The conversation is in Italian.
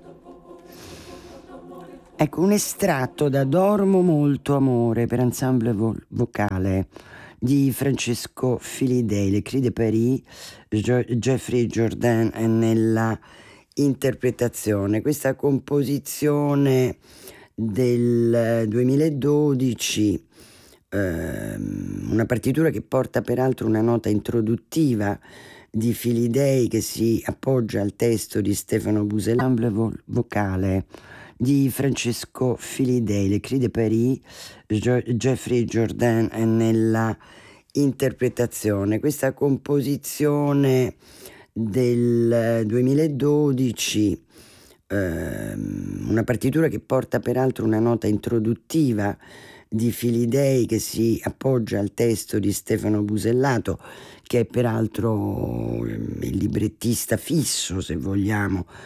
Ecco, un estratto da Dormo molto amore per ensemble vocale di Francesco Filidei, Le Cris de Paris, Jeffrey Jordan nella interpretazione. Questa composizione del 2012, una partitura che porta peraltro una nota introduttiva di Filidei che si appoggia al testo di Stefano Buselli, vocale di Francesco Filidei, Le Cris de Paris, Jeffrey Jordan nella interpretazione. Questa composizione del 2012, una partitura che porta peraltro una nota introduttiva di Filidei che si appoggia al testo di Stefano Busellato, che è peraltro il librettista fisso, se vogliamo,